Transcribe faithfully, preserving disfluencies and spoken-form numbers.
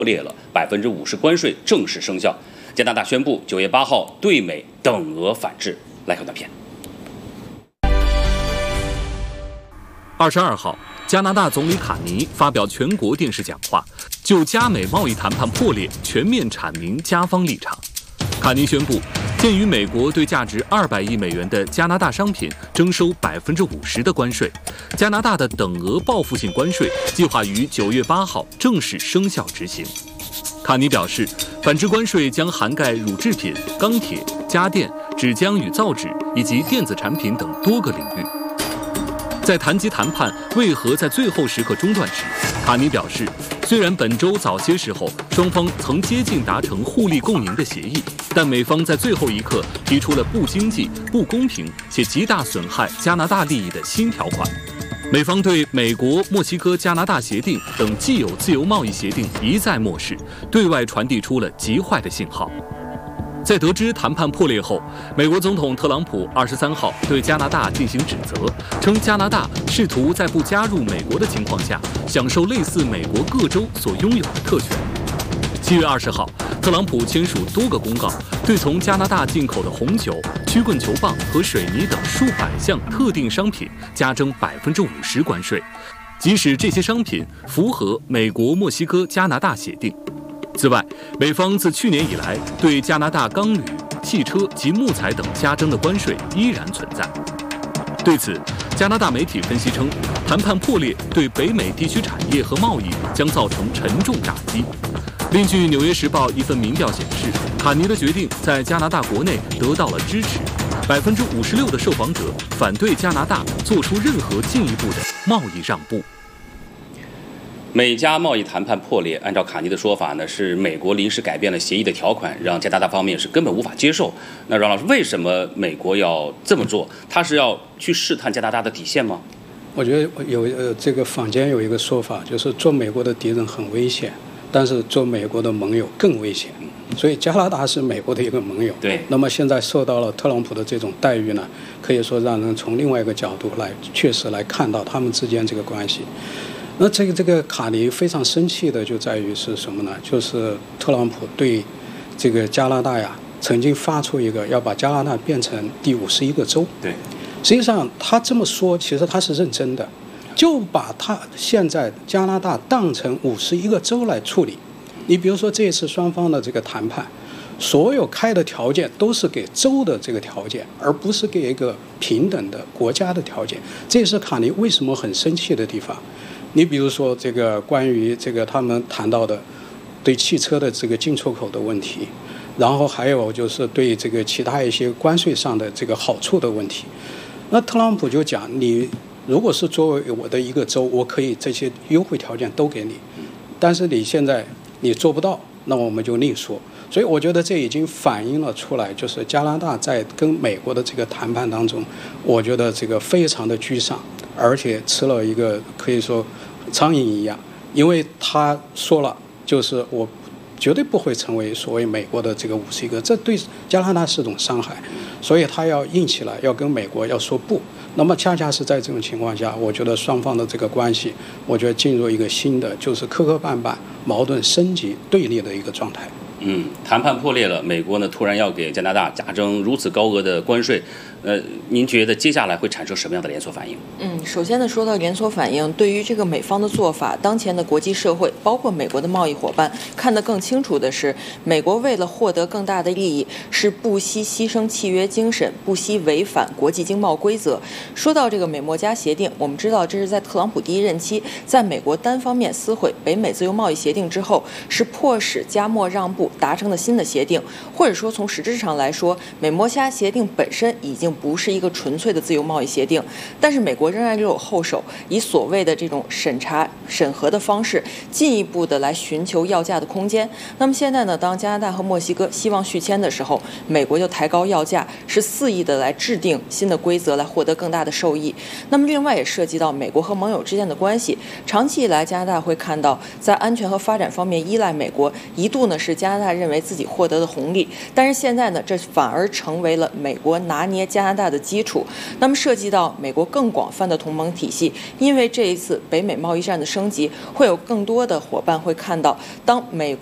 列了，百分之五十关税正式生效。加拿大宣布九月八号对美等额反制。来看短片。 二十二号，加拿大总理卡尼发表全国电视讲话，就加美贸易谈判破裂全面阐明加方立场。卡尼宣布，鉴于美国对价值二百亿美元的加拿大商品征收百分之五十的关税，加拿大的等额报复性关税计划于九月八号正式生效执行。卡尼表示，反制关税将涵盖乳制品、钢铁、家电、纸浆与造纸以及电子产品等多个领域。在谈及谈判为何在最后时刻中断时，卡尼表示，虽然本周早些时候双方曾接近达成互利共赢的协议，但美方在最后一刻提出了不经济、不公平且极大损害加拿大利益的新条款。美方对美国、墨西哥、加拿大协定等既有自由贸易协定一再漠视，对外传递出了极坏的信号。在得知谈判破裂后，美国总统特朗普二十三号对加拿大进行指责，称加拿大试图在不加入美国的情况下，享受类似美国各州所拥有的特权。七月二十号，特朗普签署多个公告，对从加拿大进口的红酒、曲棍球棒和水泥等数百项特定商品加征百分之五十关税，即使这些商品符合美国、墨西哥、加拿大协定。此外，美方自去年以来对加拿大钢铝、汽车及木材等加征的关税依然存在。对此，加拿大媒体分析称，谈判破裂对北美地区产业和贸易将造成沉重打击。另据《纽约时报》一份民调显示，卡尼的决定在加拿大国内得到了支持，百分之五十六的受访者反对加拿大做出任何进一步的贸易让步。 美加贸易谈判破裂，按照卡尼的说法呢，是美国临时改变了协议的条款，让加拿大方面是根本无法接受。那阮老师，为什么美国要这么做？他是要去试探加拿大的底线吗？ 我觉得有呃，这个坊间有一个说法，就是做美国的敌人很危险，但是做美国的盟友更危险。所以加拿大是美国的一个盟友。 对。 那么现在受到了特朗普的这种待遇呢，可以说让人从另外一个角度来确实来看到他们之间这个关系。那这个这个卡尼非常生气的就在于是什么呢？就是特朗普对这个加拿大呀，曾经发出一个要把加拿大变成第五十一个州。 对， 实际上他这么说，其实他是认真的，就把他现在加拿大当成五十一个州来处理。你比如说这一次双方的这个谈判，所有开的条件都是给州的这个条件，而不是给一个平等的国家的条件。这也是卡尼为什么很生气的地方。你比如说这个关于这个他们谈到的对汽车的这个进出口的问题，然后还有就是对这个其他一些关税上的这个好处的问题。那特朗普就讲，你如果是作为我的一个州，我可以这些优惠条件都给你，但是你现在你做不到，那我们就另说。所以我觉得这已经反映了出来，就是加拿大在跟美国的这个谈判当中，我觉得这个非常的居上，而且吃了一个可以说苍蝇一样，因为他说了，就是我绝对不会成为所谓美国的这个五十一个，这对加拿大是种伤害，所以他要硬起来，要跟美国要说不。那么恰恰是在这种情况下，我觉得双方的这个关系，我觉得进入一个新的就是磕磕绊绊、矛盾升级、对立的一个状态。 嗯，谈判破裂了，美国呢突然要给加拿大加征如此高额的关税，呃，您觉得接下来会产生什么样的连锁反应？ 嗯，首先呢，说到连锁反应，对于这个美方的做法，当前的国际社会，包括美国的贸易伙伴，看得更清楚的是，美国为了获得更大的利益，是不惜牺牲契约精神，不惜违反国际经贸规则。说到这个美墨加协定，我们知道这是在特朗普第一任期，在美国单方面撕毁北美自由贸易协定之后，是迫使加墨让步达成的新的协定，或者说从实质上来说，美墨加协定本身已经不是一个纯粹的自由贸易协定，但是美国仍然留有后手，以所谓的这种审查审核的方式，进一步的来寻求要价的空间。那么现在呢，当加拿大和墨西哥希望续签的时候，美国就抬高要价，是肆意的来制定新的规则，来获得更大的受益。那么另外也涉及到美国和盟友之间的关系，长期以来加拿大会看到在安全和发展方面依赖美国，一度呢是加拿大认为自己获得的红利，但是现在呢，这反而成为了美国拿捏加加拿大的基础。那么涉及到美国更广泛的同盟体系，因为这一次北美贸易战的升级，会有更多的伙伴会看到，当美